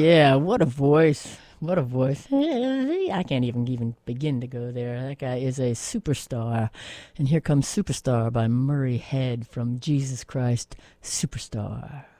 Yeah, what a voice. What a voice. I can't even begin to go there. That guy is a superstar. And here comes Superstar by Murray Head from Jesus Christ Superstar.